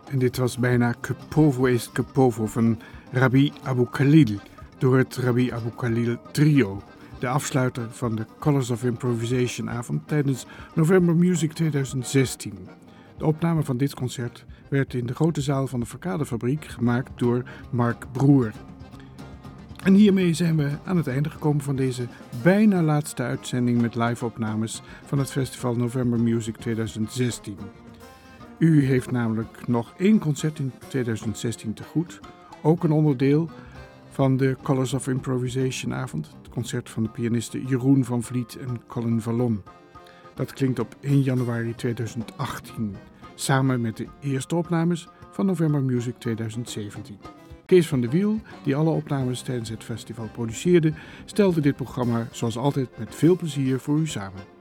En dit was bijna Que Povo est Que Povo van Rabbi Abu Khalil door het Rabbi Abu Khalil Trio. De afsluiter van de Colors of Improvisation avond tijdens November Music 2016. De opname van dit concert werd in de grote zaal van de Verkadefabriek gemaakt door Mark Broer. En hiermee zijn we aan het einde gekomen van deze bijna laatste uitzending met live-opnames van het festival November Music 2016. U heeft namelijk nog 1 concert in 2016 te goed, ook een onderdeel van de Colors of Improvisation avond, het concert van de pianisten Jeroen van Vliet en Colin Vallon. Dat klinkt op 1 januari 2018, samen met de eerste opnames van November Music 2017. Kees van de Wiel, die alle opnames tijdens het festival produceerde, stelde dit programma zoals altijd met veel plezier voor u samen.